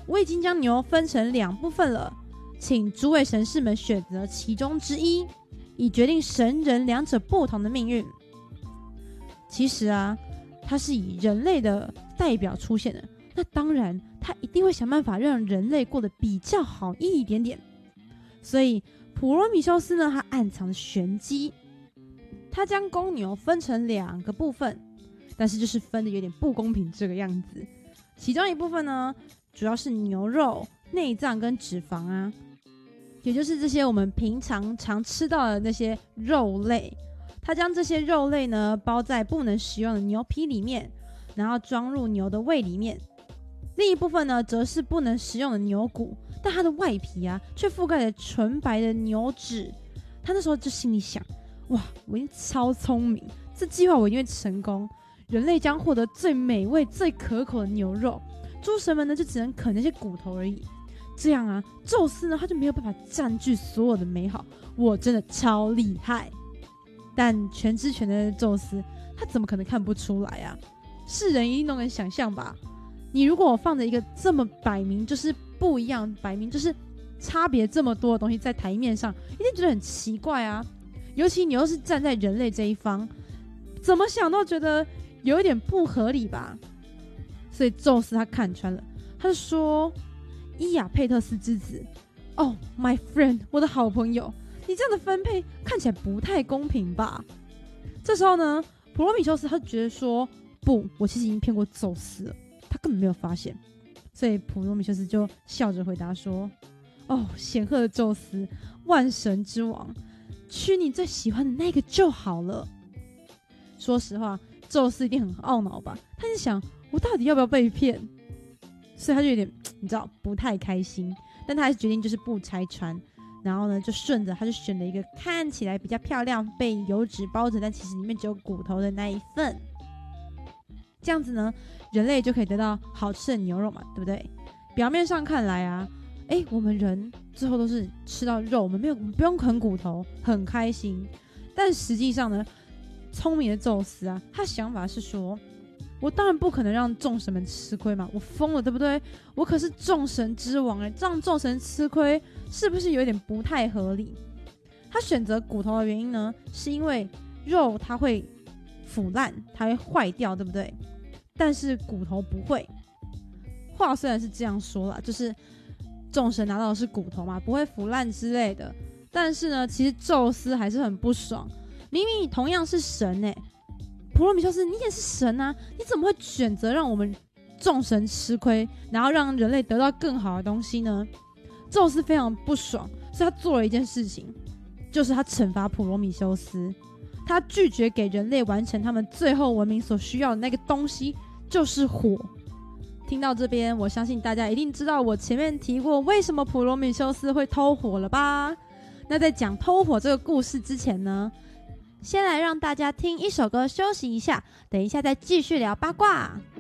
我已经将牛分成2部分了，请诸位神士们选择其中之一，以决定神人2者不同的命运。其实啊，它是以人类的代表出现的，那当然他一定会想办法让人类过得比较好一点点。所以普罗米修斯呢，他暗藏玄机，他将公牛分成2个部分，但是就是分的有点不公平这个样子。其中一部分呢，主要是牛肉、内脏跟脂肪啊，也就是这些我们平常常吃到的那些肉类。他将这些肉类呢包在不能食用的牛皮里面，然后装入牛的胃里面。另一部分呢，则是不能食用的牛骨，但它的外皮啊，却覆盖着纯白的牛脂。他那时候就心里想：哇，我一定超聪明，这计划我一定会成功。人类将获得最美味、最可口的牛肉，诸神们呢就只能啃那些骨头而已。这样啊，宙斯呢他就没有办法占据所有的美好。我真的超厉害！但全知全能的宙斯，他怎么可能看不出来啊？世人一定都能想象吧？你如果放着一个这么摆明就是不一样、摆明就是差别这么多的东西在台面上，一定觉得很奇怪啊！尤其你又是站在人类这一方，怎么想都觉得有一点不合理吧？所以宙斯他看穿了，他就说：“伊亚佩特斯之子 ，Oh my friend， 我的好朋友。”你这样的分配看起来不太公平吧？这时候呢，普罗米修斯他就觉得说：“不，我其实已经骗过宙斯了，他根本没有发现。”所以普罗米修斯就笑着回答说：“哦，显赫的宙斯，万神之王，取你最喜欢的那个就好了。”说实话，宙斯一定很懊恼吧？他就想：我到底要不要被骗？所以他就有点你知道不太开心，但他还是决定就是不拆穿。然后呢，就顺着他就选了一个看起来比较漂亮、被油脂包着，但其实里面只有骨头的那一份。这样子呢，人类就可以得到好吃的牛肉嘛，对不对？表面上看来啊，我们人最后都是吃到肉，我们不用啃骨头，很开心。但实际上呢，聪明的宙斯啊，他想法是说：我当然不可能让众神们吃亏嘛，我疯了对不对？我可是众神之王让众神吃亏，是不是有点不太合理？他选择骨头的原因呢，是因为肉它会腐烂，它会坏掉，对不对？但是骨头不会。话虽然是这样说啦，就是众神拿到的是骨头嘛，不会腐烂之类的。但是呢，其实宙斯还是很不爽，明明你同样是神普罗米修斯，你也是神啊，你怎么会选择让我们众神吃亏，然后让人类得到更好的东西呢？宙斯非常不爽，所以他做了一件事情，就是他惩罚普罗米修斯，他拒绝给人类完成他们最后文明所需要的那个东西，就是火。听到这边，我相信大家一定知道我前面提过为什么普罗米修斯会偷火了吧？那在讲偷火这个故事之前呢，先来让大家听一首歌休息一下，等一下再继续聊八卦。